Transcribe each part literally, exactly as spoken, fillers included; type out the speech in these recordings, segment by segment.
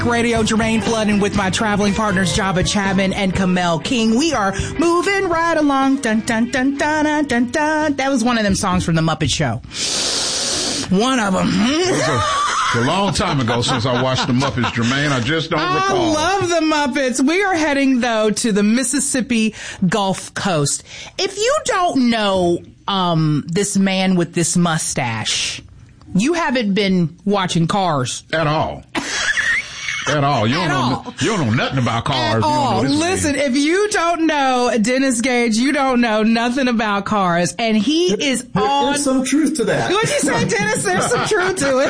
Radio, Jermaine Flooding with my traveling partners, Jabba Chapman and Kamel King. We are moving right along. Dun, dun, dun, dun, dun, dun, dun. That was one of them songs from The Muppet Show. One of them. It's a long time ago since I watched The Muppets, Jermaine. I just don't recall. I love The Muppets. We are heading, though, to the Mississippi Gulf Coast. If you don't know um this man with this mustache, you haven't been watching Cars. At all. At all. You don't, know, you don't know nothing about cars. At you don't all. know this Listen, man. if you don't know Dennis Gage, you don't know nothing about cars. And he there, is there, on... There's some truth to that. What'd you say, Dennis? There's some truth to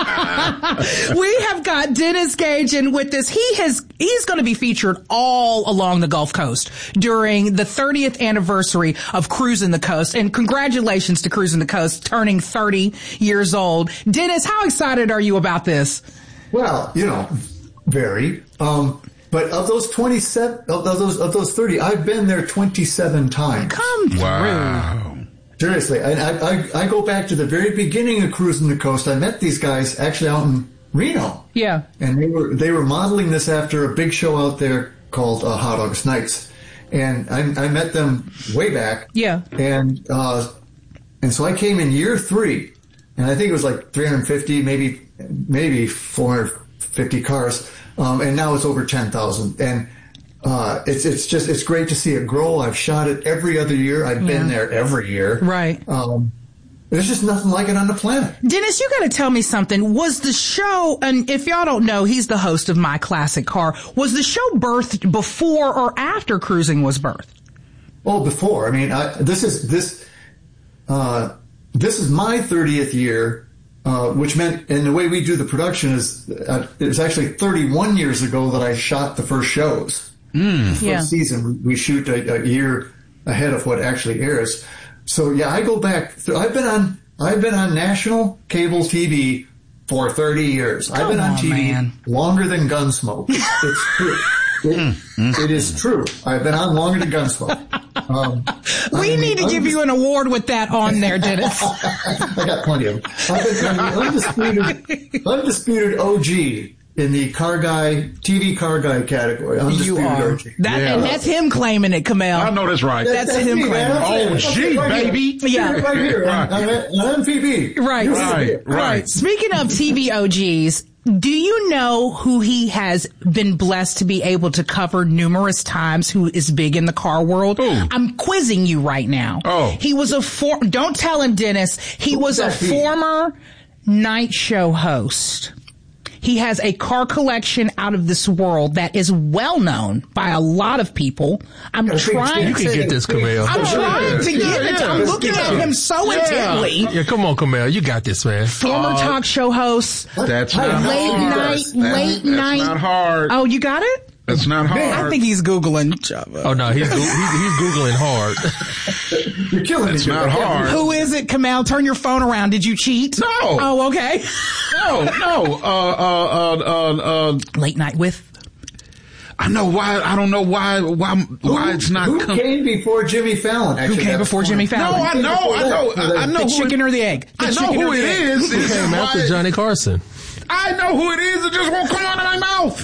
it. We have got Dennis Gage in with this. He has, he's going to be featured all along the Gulf Coast during the thirtieth anniversary of Cruising the Coast. And congratulations to Cruising the Coast, turning thirty years old. Dennis, how excited are you about this? Well, you know... Very. Um, but of those twenty-seven, of those, of those thirty, I've been there twenty-seven times. Come through. Wow. Seriously. I, I, I go back to the very beginning of Cruising the Coast. I met these guys actually out in Reno. Yeah. And they were, they were modeling this after a big show out there called uh, Hot August Nights. And I, I met them way back. Yeah. And, uh, and so I came in year three, and I think it was like three hundred fifty, maybe, maybe four hundred fifty cars. Um, and now it's over ten thousand. And, uh, it's, it's just, it's great to see it grow. I've shot it every other year. I've been Yeah. there every year. Right. Um, there's just nothing like it on the planet. Dennis, you got to tell me something. Was the show, and if y'all don't know, he's the host of My Classic Car. Was the show birthed before or after Cruising was birthed? Oh, before. I mean, I, this is, this, uh, this is my thirtieth year. Uh, which meant, and the way we do the production is, uh, it was actually thirty-one years ago that I shot the first shows. Mm. The first Yeah. season, we shoot a, a year ahead of what actually airs. So yeah, I go back. Th- I've been on, I've been on national cable T V for thirty years. I've Come been on, on, T V man. longer than Gunsmoke. It's true. It, it is true. I've been on longer than Gunsmoke. Um, We I mean, need to give undis- you an award with that on there, Dennis. I got plenty of them. I've been I'm undisputed, undisputed O G in the car guy, T V car guy category. You Undisputed are. O G. That, Yeah. And that's him claiming it, Kamel. I know that's right. That's him me, claiming. man. Oh, That's it. gee, Right here. baby. Yeah. Right here. Right. I'm, I'm on M P B. Right. You see Right, it. right. Speaking of T V O Gs, do you know who he has been blessed to be able to cover numerous times, who is big in the car world? Who? I'm quizzing you right now. Oh. He was a for, don't tell him, Dennis. He Who was would a that be? former night show host. He has a car collection out of this world that is well known by a lot of people. I'm Yeah, trying You to can get this, Camille. I'm trying to Yeah, get it. yeah, I'm yeah. looking at him so intently. Yeah, come on, Camille. You got this, man. Former talk show host. That's I not know Late hard. night, That's- late that's night. not hard. Oh, you got it? That's not hard. I think he's Googling. Jabba. Oh, no, he's, he's, he's Googling hard. You're killing That's me. not Jim. hard. Who is it, Kamel? Turn your phone around. Did you cheat? No. Oh, okay. No, no. Uh, uh, uh, uh, uh, Late night with. I know why. I don't know why. Why? Why Who- it's not. Who com- came before Jimmy Fallon? Who Actually, came that's before Jimmy funny. no, Fallon? I know. I know. I, I know. The who chicken it, or the egg? The I know chicken who or it the egg? is. He It's came just after why- Johnny Carson. I know who it is. It just won't come out of my mouth.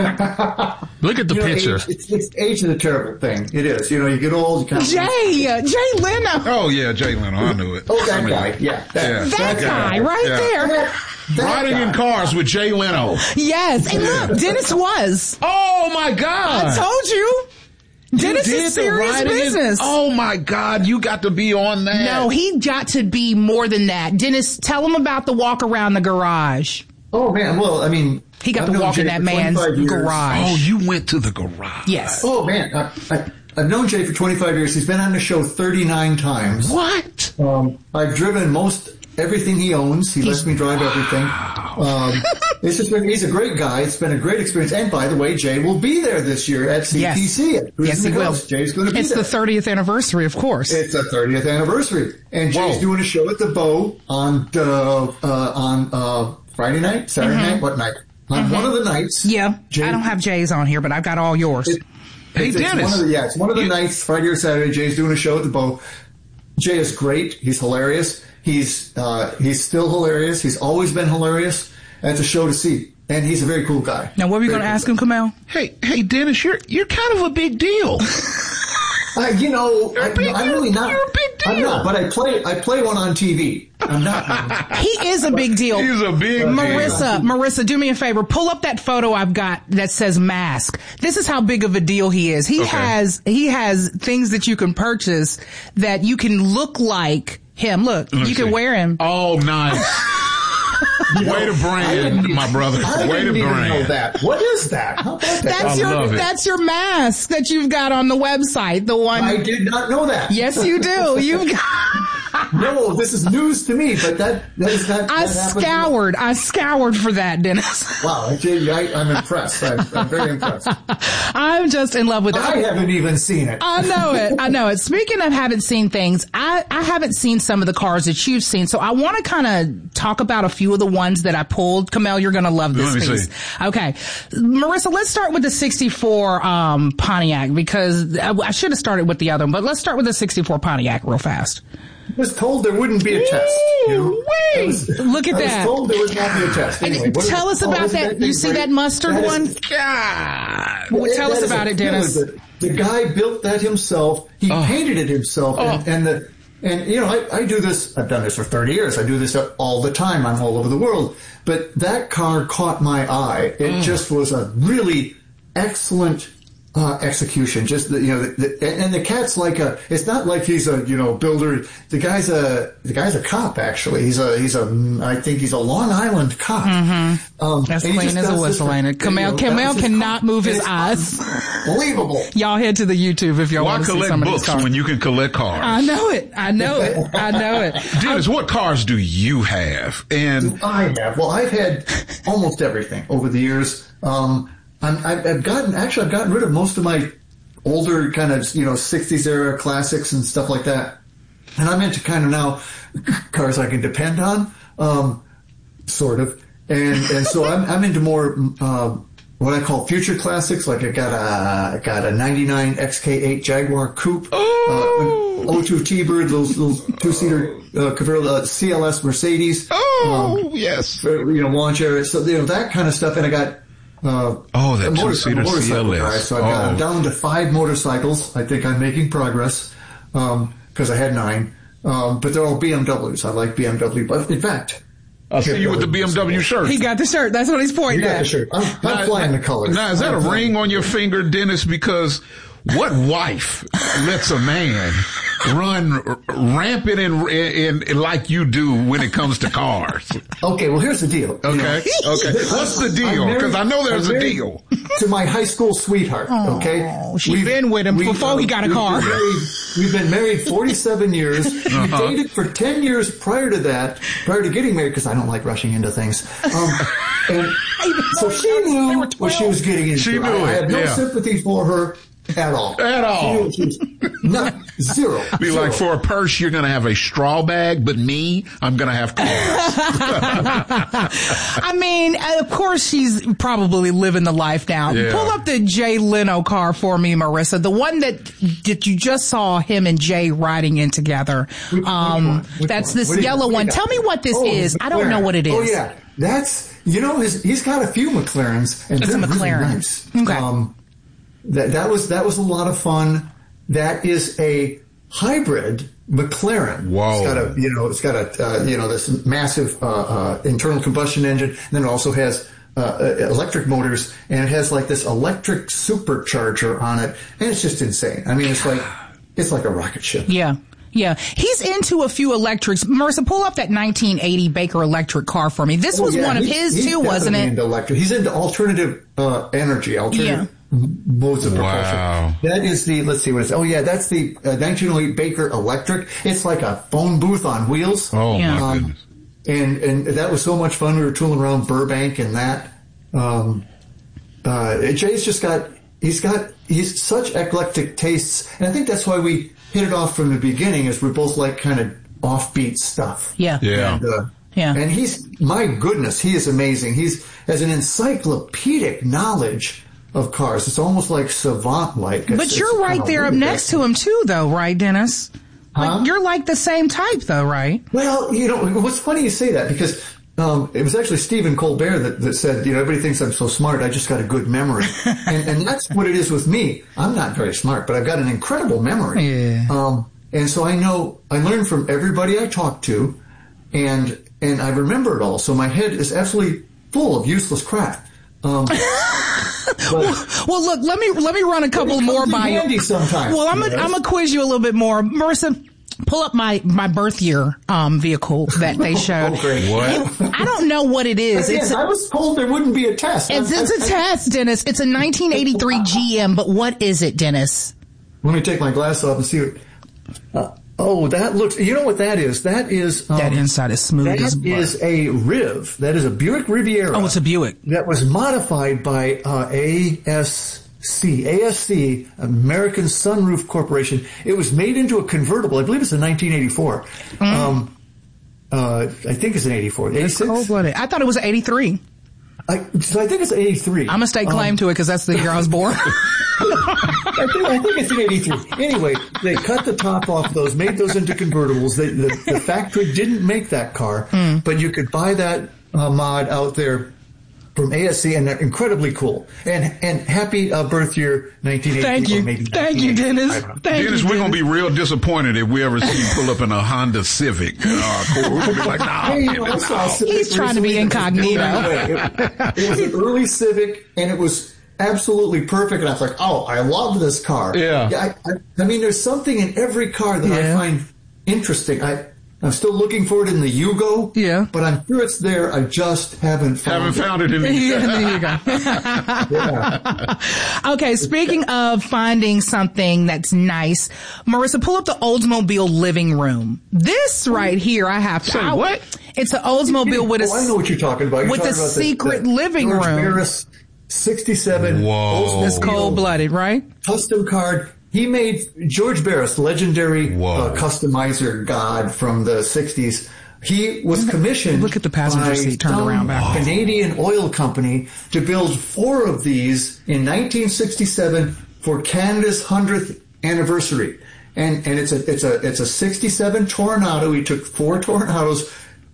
Look at the You know, picture. age, it's, it's age is a terrible thing. It is. You know, you get old, you kind of... Jay, uh, Jay Leno. Oh yeah, Jay Leno. I knew it. Oh, that I mean, guy. Yeah. That, Yeah. That guy right Yeah. there. That, that Riding guy. in cars with Jay Leno. Yes. And look, Dennis was. Oh my God! I told you. Dennis You did is the serious riding in- business. Oh my God! You got to be on that. No, he got to be more than that. Dennis, tell him about the walk around the garage. Oh, man. Well, I mean... He got I've to known walk in Jay that for man's twenty-five years. garage. Oh, you went to the garage. Yes. Oh, man. I, I, I've known Jay for twenty-five years. He's been on the show thirty-nine times. What? Um, I've driven most everything he owns. He lets me drive everything. Um, it's just been, he's a great guy. It's been a great experience. And by the way, Jay will be there this year at C P C. Yes, At Cruising yes he the will. Coast. Jay's going to be It's there. the thirtieth anniversary, of course. It's the thirtieth anniversary. And Jay's Whoa. doing a show at the Bow on, uh, uh, on, uh, Friday night, Saturday night, what night? On one of the nights. Yeah, Jay- I don't have Jay's on here, but I've got all yours. It- Hey, it's, it's Dennis. one of the, yeah, it's one of the You- nights, Friday or Saturday. Jay's doing a show at the Bow. Jay is great. He's hilarious. He's uh, he's still hilarious. He's always been hilarious. And it's a show to see. and he's a very cool guy. Now, what were you Very going to cool ask him, Kamel? Hey, hey, Dennis, you're you're kind of a big deal. Uh, you know, I, big- I'm really not. you're a big I'm deal. not, but I play. I play one on T V. I'm not. He is a big deal. He's a big deal. Marissa, Marissa, do me a favor. Pull up that photo I've got that says mask. This is how big of a deal he is. He Okay. has, he has things that you can purchase that you can look like him. Look, Let me you can see. wear him. Oh, nice. Way to brand, my brother. I Way to didn't even know brand. that. What is that? How about that? That's I your, love it. that's your mask that you've got on the website. The one. I did not know that. Yes, you do. You've got. No, this is news to me, but that, that is not. I that happened- scoured. I scoured for that, Dennis. Wow, I tell you, I, I'm impressed. I'm, I'm very impressed. I'm just in love with it. I haven't even seen it. I know it. I know it. Speaking of haven't seen things, I, I haven't seen some of the cars that you've seen. So I want to kind of talk about a few of the ones that I pulled. Kamel, you're going to love this Let me piece. see. Okay. Marissa, let's start with the sixty-four um, Pontiac because I, I should have started with the other one, but let's start with the sixty-four Pontiac real fast. I was told there wouldn't be a test. You know? I was- Look at I that. was told there would not be a test. Anyway, what is Tell it us called? about Isn't that. thing You see great? that mustard That is- one? God. Well, tell that us is about a it, Dennis. killer. The, the guy built that himself. He Oh. painted it himself, and, and the and you know I, I do this. I've done this for thirty years. I do this all the time. I'm all over the world. But that car caught my eye. It just was a really excellent uh, execution. Just the, you know, the, the, and the cat's like a. It's not like he's a you know builder. The guy's a the guy's a cop actually. He's a he's a I think he's a Long Island cop. Mm-hmm. Um, That's and he clean just as a does this whistle, for- ain't it? you know, Kamel, that Kamel was his cannot car. move his It's eyes. Unbelievable. Y'all head to the YouTube if y'all Why want to see collect some of these books cars. when you can collect cars? I know it. I know it. I know it. Dennis, what cars do you have? And I have. Well, I've had almost everything over the years. Um, I'm, I've, I've gotten, actually, I've gotten rid of most of my older kind of, you know, sixties era classics and stuff like that. And I'm into kind of now cars I can depend on, um, sort of. And, and so I'm, I'm into more, uh, what I call future classics. Like I got a, I got a ninety-nine X K eight Jaguar Coupe, Oh. uh, O two T-Bird, those, those two-seater, uh, convertible, uh, C L S Mercedes. oh Um, yes, for, you know, launch area, so you know that kind of stuff. And I got uh, Oh, that a motor- two-seater a motorcycle C L S. guy, so I've got, I'm Oh. down to five motorcycles. I think I'm making progress because I had nine, um, but they're all B M Ws. I like B M W, but in fact, I see you with the B M W shirt. He got the shirt. That's what he's you pointing got at. the shirt. I'm, I'm Now- flying the colors. Now, is that a I'm flying- ring on your finger, Dennis? Because what wife lets a man run r- rampant and, and, and like you do when it comes to cars? Okay, well, here's the deal. you Okay, know. okay. What's the I'm deal? married- Because I know there's I'm a married deal. To my high school sweetheart, okay? Oh, she We've- been with him we've, before he got a we've car. been married- We've been married forty-seven years. We Uh-huh. dated for ten years prior to that, prior to getting married, because I don't like rushing into things. Um, and so she knew what she was getting into. She knew I, I it, had no yeah. sympathy for her at all. At all. She knew she was, not, zero. Be zero. like, for a purse, you're going to have a straw bag, but me, I'm going to have cars. I mean, of course she's probably living the life now. Yeah. Pull up the Jay Leno car for me, Marissa. The one that, that you just saw him and Jay riding in together. Which- which Um, one? Which that's one? this What do you- yellow what do you one. got? Tell me what this Oh, is. I don't know McLaren. what it is. Oh yeah, that's you know his, he's got a few McLarens and It's a they're really McLaren. nice. Okay. Um, that that was that was a lot of fun. That is a hybrid McLaren. Whoa. It's got a you know it's got a uh, you know this massive uh, uh, internal combustion engine. And then it also has uh, electric motors, and it has like this electric supercharger on it, and it's just insane. I mean, it's like it's like a rocket ship. Yeah. Yeah. He's into a few electrics. Marissa, pull up that nineteen eighty Baker electric car for me. This Oh, was yeah, one of he's- his he's too, wasn't definitely it? Into electric. He's into alternative uh, energy, alternative m- modes of propulsion. Wow. That is the, let's see what it's, oh yeah, that's the uh, nineteen oh eight Baker electric. It's like a phone booth on wheels. Oh, Yeah. my Um, goodness. and, and that was so much fun. We were tooling around Burbank and that. Um, uh, Jay's just got, he's got, he's such eclectic tastes. And I think that's why we hit it off from the beginning, is we're both like kind of offbeat stuff. Yeah. Yeah. And, uh, Yeah. and he's, my goodness, he is amazing. He's has an encyclopedic knowledge of cars. It's almost like savant-like. It's- But it's you're right kinda there up weird, next to him too, though, right, Dennis? Huh? Like, you're like the same type, though, right? Well, you know, what's funny you say that, because Um, it was actually Stephen Colbert that, that said, you know, everybody thinks I'm so smart. I just got a good memory. and, and that's what it is with me. I'm not very smart, but I've got an incredible memory. Yeah. Um, and so I know, I learn from everybody I talk to, and, and I remember it all. So my head is absolutely full of useless crap. Um, well, well, look, let me, let me run a couple more by you. Sometimes, well, I'm gonna, I'm gonna quiz you a little bit more. Marissa, pull up my, my birth year, um, vehicle that they showed. Oh, great. What? I don't know what it is. Again, It's a, I was told there wouldn't be a test. it's, it's a test, Dennis. It's a nineteen eighty-three G M, but what is it, Dennis? Let me take my glass off and see what, uh, oh, that looks, you know what that is? That is, um, That inside is smooth that as butter. is a Riv. That is a Buick Riviera. Oh, it's a Buick. That was modified by, uh, A S C, A S C, American Sunroof Corporation. It was made into a convertible. I believe it's in nineteen eighty-four. Mm. Um, uh, I think it's in eighty-four. It's cold-blooded. I thought it was eighty-tee. I, so I think it's eighty-three. I'm gonna stake claim um, to it because that's the year I was born. I think, I think it's in eighty-three. Anyway, they cut the top off those, made those into convertibles. They, the, the factory didn't make that car, mm. but you could buy that uh, mod out there from A S C, and they're incredibly cool. And and happy uh, birth year, nineteen eighty. Thank you, maybe thank you, Dennis. Thank Dennis, you, we're gonna Dennis. be real disappointed if we ever see you pull up in a Honda Civic. Uh, we're gonna be like, nah, Hey, you know, give it I saw a now. Civic He's trying to be recently. incognito. It, it was an early Civic, and it was absolutely perfect. And I was like, oh, I love this car. Yeah. yeah I, I, I mean, there's something in every car that Yeah. I find interesting. I, I'm still looking for it in the Yugo. Yeah. But I'm sure it's there. I just haven't found Haven't it. found it in the Yeah, there you go. Yeah. Okay, speaking of finding something that's nice, Marissa, pull up the Oldsmobile living room. This right here, I have to. Say I, what? It's an Oldsmobile with a. Oh, I know what you're talking about. You're with a talking about the- secret the living George room. Barris sixty-seven Whoa. It's Oldsmobile cold-blooded, right? custom card. He made George Barris, legendary Whoa. uh, customizer god from the sixties. He was commissioned Look at the passenger by seat turned some around back. Canadian oil company to build four of these in nineteen sixty-seven for Canada's hundredth anniversary. And and it's a it's a it's a sixty-seven Tornado. He took four Tornadoes,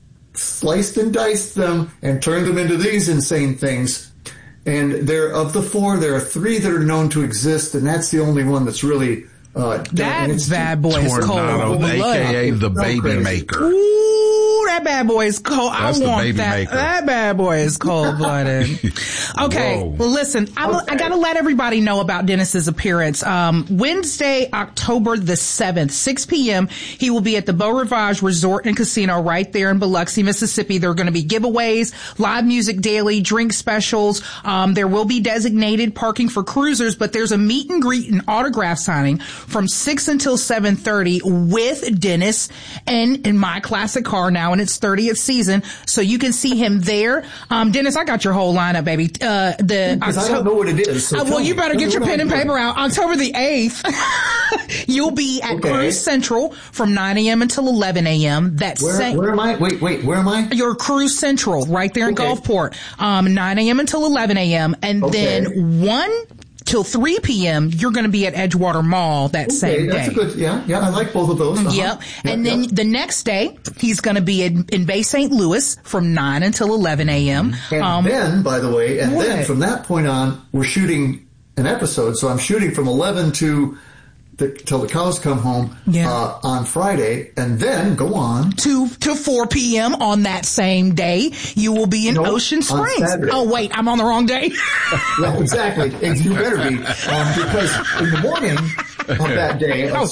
sliced and diced them, and turned them into these insane things. And there, of the four, there are three that are known to exist, and that's the only one that's really uh, done. That And it's bad boy is Tornado, cold. A K A the So baby crazy. maker. Ooh, that bad boy is cold. That's I the want baby that. maker. That bad boy is cold blooded. Okay, Whoa. well, listen, I'm, Okay. I got to let everybody know about Dennis's appearance. Um, Wednesday, October the seventh, six p.m. He will be at the Beau Rivage Resort and Casino right there in Biloxi, Mississippi. There are going to be giveaways, live music daily, drink specials. Um, there will be designated parking for cruisers, but there's a meet and greet and autograph signing from six until seven thirty with Dennis and in my classic car now in its thirtieth season. So you can see him there. Um, Dennis, I got your whole lineup, baby. Uh, the Because I don't know what it is. So uh, well, tell you me. better Tell get me your what pen I'm and doing. paper out. October the eighth, you'll be at Okay. Cruise Central from nine a.m. until eleven a.m. That Where, same. where am I? Wait, wait, where am I? Your Cruise Central, right there in Okay. Gulfport, um, nine a.m. until eleven a.m. And Okay. then one till three p.m. you're going to be at Edgewater Mall that Okay, same that's day. a good, yeah, yeah, I like both of those. Uh-huh. Yep. Yeah, And then yeah. the next day, he's going to be in, in Bay Saint Louis from nine until eleven a.m. And Um, then, by the way, and then what? from that point on, we're shooting an episode. So I'm shooting from eleven to the, till the cows come home Yeah. uh, on Friday, and then go on. two to four p.m. on that same day, you will be in Nope, Ocean on Springs. Saturday. Oh, wait, I'm on the wrong day. Yeah, exactly. And you better be, um, because in the morning of that day, on